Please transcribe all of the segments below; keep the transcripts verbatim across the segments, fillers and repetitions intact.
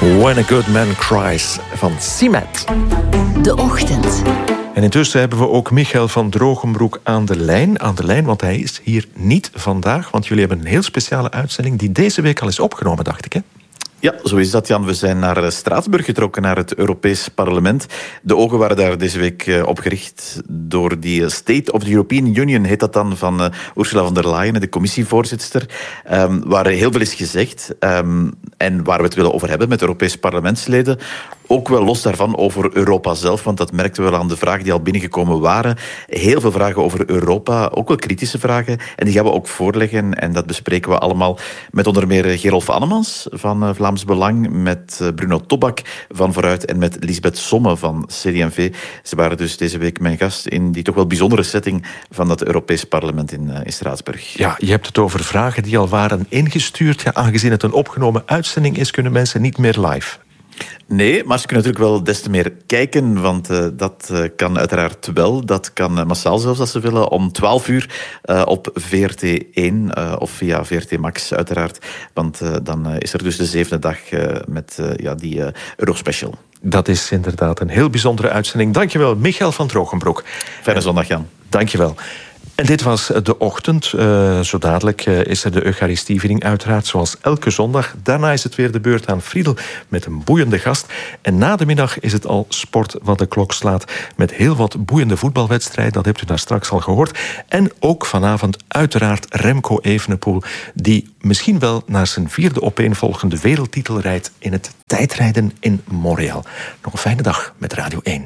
When a Good Man Cries van Simet. De Ochtend. En intussen hebben we ook Michael van Drogenbroek aan de lijn. Aan de lijn, want hij is hier niet vandaag. Want jullie hebben een heel speciale uitzending die deze week al is opgenomen, dacht ik, hè? Ja, zo is dat, Jan. We zijn naar Straatsburg getrokken, naar het Europees Parlement. De ogen waren daar deze week op gericht door die State of the European Union, heet dat dan, van uh, Ursula von der Leyen, de commissievoorzitter, um, waar heel veel is gezegd um, en waar we het willen over hebben met Europese parlementsleden. Ook wel los daarvan over Europa zelf, want dat merkten we wel aan de vragen die al binnengekomen waren. Heel veel vragen over Europa, ook wel kritische vragen. En die gaan we ook voorleggen. En dat bespreken we allemaal met onder meer Gerolf Annemans van Vlaams Belang, met Bruno Tobak van Vooruit en met Lisbeth Somme van C D en V. Ze waren dus deze week mijn gast in die toch wel bijzondere setting van het Europees Parlement in, in Straatsburg. Ja, je hebt het over vragen die al waren ingestuurd. Ja, aangezien het een opgenomen uitzending is, kunnen mensen niet meer live. Nee, maar ze kunnen natuurlijk wel des te meer kijken, want uh, dat uh, kan uiteraard wel. Dat kan uh, massaal zelfs als ze willen, om twaalf uur uh, op V R T één uh, of via V R T Max uiteraard. Want uh, dan uh, is er dus de zevende dag uh, met uh, ja, die uh, Eurospecial. Dat is inderdaad een heel bijzondere uitzending. Dankjewel, Michael van Drogenbroek. Fijne zondag, Jan. Dankjewel. En dit was De Ochtend. Uh, zo dadelijk uh, is er de Eucharistieviering uiteraard, zoals elke zondag. Daarna is het weer de beurt aan Friedel met een boeiende gast. En na de middag is het al sport wat de klok slaat, met heel wat boeiende voetbalwedstrijden. Dat hebt u daar straks al gehoord. En ook vanavond uiteraard Remco Evenepoel, die misschien wel naar zijn vierde opeenvolgende wereldtitel rijdt in het tijdrijden in Montreal. Nog een fijne dag met Radio één.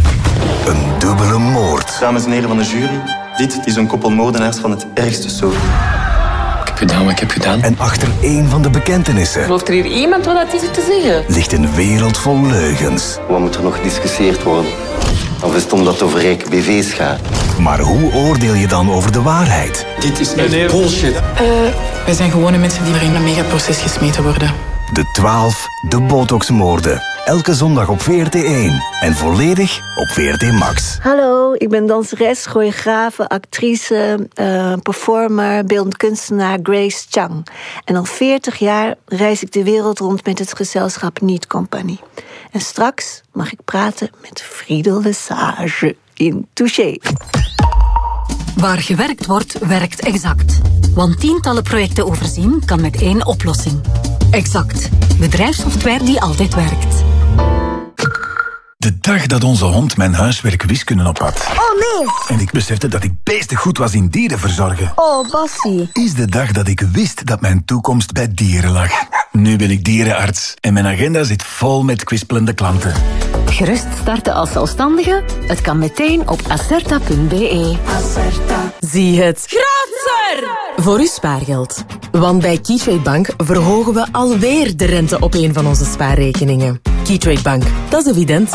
Een dubbele moord. Dames en heren van de jury, dit is een koppel moordenaars van het ergste soort. Ik heb gedaan wat ik heb gedaan. En achter één van de bekentenissen gelooft er hier iemand wat dat is te zeggen? ligt een wereld vol leugens. Wat moet er nog gediscussieerd worden? Of is het omdat het over rijke B V's gaat? Maar hoe oordeel je dan over de waarheid? Dit is echt bullshit. Uh, wij zijn gewone mensen die er in een megaproces gesmeten worden. De twaalf, de botoxmoorden. Elke zondag op V R T één. En volledig op V R T Max. Hallo, ik ben danseres, choreografe, actrice, uh, performer, beeldend kunstenaar Grace Chang. En al veertig jaar reis ik de wereld rond met het gezelschap Niet Compagnie. En straks mag ik praten met Friedel Lesage in Touché. Waar gewerkt wordt, werkt Exact. Want tientallen projecten overzien kan met één oplossing. Exact. Bedrijfssoftware die altijd werkt. De dag dat onze hond mijn huiswerk wiskunde op had. Oh nee! En ik besefte dat ik beestig goed was in dieren verzorgen. Oh, Bassie. Is de dag dat ik wist dat mijn toekomst bij dieren lag. Nu ben ik dierenarts en mijn agenda zit vol met kwispelende klanten. Gerust starten als zelfstandige? Het kan meteen op acerta punt b e. Acerta. Zie het groter voor uw spaargeld. Want bij Keytrade Bank verhogen we alweer de rente op een van onze spaarrekeningen. Keytrade Bank, dat is evident.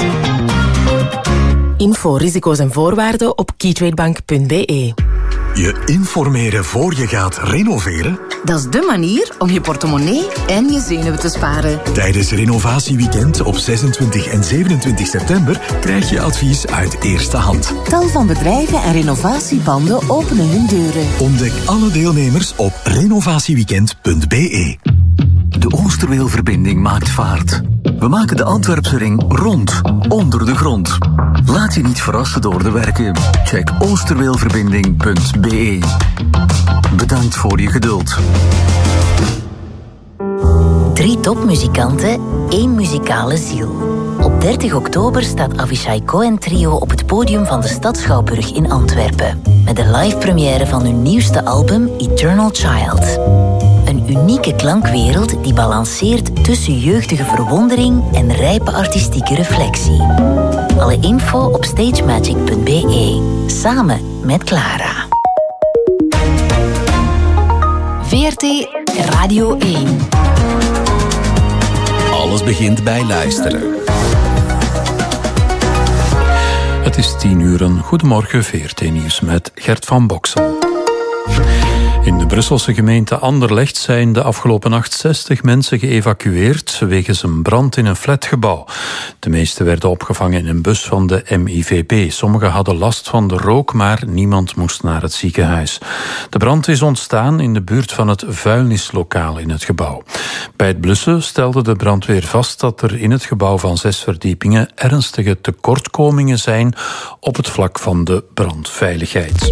Info, risico's en voorwaarden op keytradebank punt b e. Je informeren voor je gaat renoveren? Dat is de manier om je portemonnee en je zenuwen te sparen. Tijdens Renovatieweekend op zesentwintig en zevenentwintig september krijg je advies uit eerste hand. Tal van bedrijven en renovatiebanden openen hun deuren. Ontdek alle deelnemers op renovatieweekend punt b e. De Oosterweelverbinding maakt vaart. We maken de Antwerpse ring rond, onder de grond. Laat je niet verrassen door de werken. Check oosterweelverbinding punt b e. Bedankt voor je geduld. Drie topmuzikanten, één muzikale ziel. Op dertig oktober staat Avishai Cohen Trio op het podium van de Stad Schouwburg in Antwerpen. Met de live première van hun nieuwste album Eternal Child. Een unieke klankwereld die balanceert tussen jeugdige verwondering en rijpe artistieke reflectie. Alle info op stagemagic punt b e. Samen met Clara. V R T Radio één. Alles begint bij luisteren. Het is tien uur. Goedemorgen, V R T Nieuws met Gert van Boksel. In de Brusselse gemeente Anderlecht zijn de afgelopen nacht zestig mensen geëvacueerd wegens een brand in een flatgebouw. De meeste werden opgevangen in een bus van de M I V P. Sommigen hadden last van de rook, maar niemand moest naar het ziekenhuis. De brand is ontstaan in de buurt van het vuilnislokaal in het gebouw. Bij het blussen stelde de brandweer vast dat er in het gebouw van zes verdiepingen ernstige tekortkomingen zijn op het vlak van de brandveiligheid.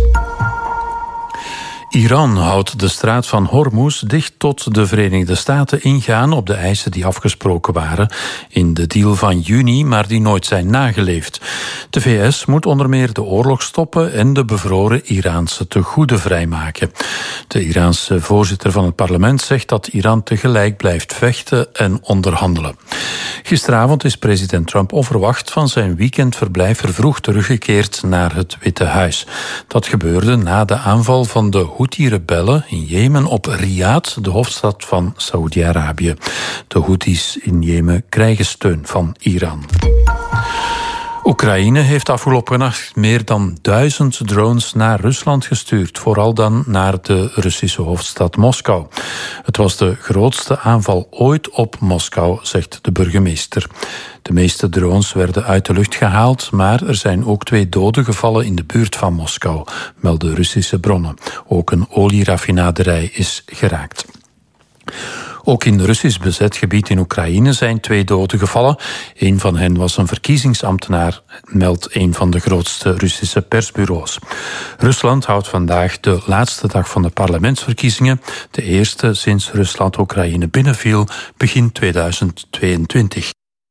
Iran houdt de straat van Hormuz dicht tot de Verenigde Staten ingaan op de eisen die afgesproken waren in de deal van juni, maar die nooit zijn nageleefd. De V S moet onder meer de oorlog stoppen en de bevroren Iraanse tegoeden vrijmaken. De Iraanse voorzitter van het parlement zegt dat Iran tegelijk blijft vechten en onderhandelen. Gisteravond is president Trump onverwacht van zijn weekendverblijf vervroegd teruggekeerd naar het Witte Huis. Dat gebeurde na de aanval van de Houthi-rebellen in Jemen op Riyadh, de hoofdstad van Saoedi-Arabië. De Houthis in Jemen krijgen steun van Iran. Oekraïne heeft afgelopen nacht meer dan duizend drones naar Rusland gestuurd, vooral dan naar de Russische hoofdstad Moskou. Het was de grootste aanval ooit op Moskou, zegt de burgemeester. De meeste drones werden uit de lucht gehaald, maar er zijn ook twee doden gevallen in de buurt van Moskou, melden Russische bronnen. Ook een olieraffinaderij is geraakt. Ook in Russisch bezet gebied in Oekraïne zijn twee doden gevallen. Een van hen was een verkiezingsambtenaar, meldt een van de grootste Russische persbureaus. Rusland houdt vandaag de laatste dag van de parlementsverkiezingen. De eerste sinds Rusland Oekraïne binnenviel begin tweeduizend tweeëntwintig.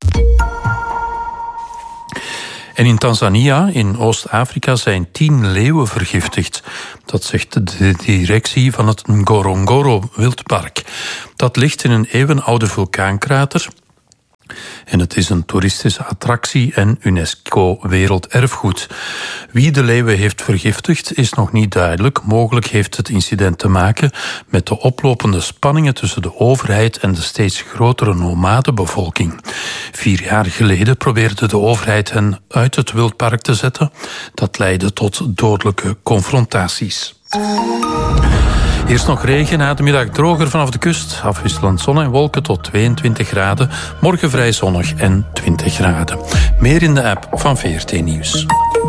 En in Tanzania, in Oost-Afrika, zijn tien leeuwen vergiftigd. Dat zegt de directie van het Ngorongoro-wildpark. Dat ligt in een eeuwenoude vulkaankrater. En het is een toeristische attractie en UNESCO-werelderfgoed. Wie de leeuwen heeft vergiftigd is nog niet duidelijk. Mogelijk heeft het incident te maken met de oplopende spanningen tussen de overheid en de steeds grotere nomadenbevolking. Vier jaar geleden probeerde de overheid hen uit het wildpark te zetten. Dat leidde tot dodelijke confrontaties. Eerst nog regen, na de middag droger vanaf de kust. Afwisselend zon en wolken tot tweeëntwintig graden. Morgen vrij zonnig en twintig graden. Meer in de app van V R T Nieuws.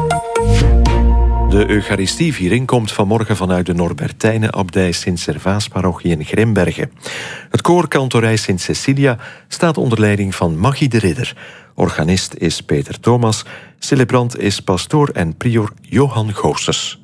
De Eucharistieviering komt vanmorgen vanuit de Norbertijnenabdij Sint-Servaas-parochie in Grimbergen. Het koor Kantorij Sint-Cecilia staat onder leiding van Maggie de Ridder. Organist is Peter Thomas, celebrant is pastoor en prior Johan Goossens.